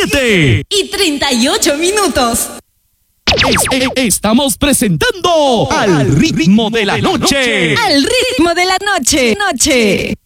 7:38. Estamos presentando Al ritmo de la noche. Al ritmo de la noche.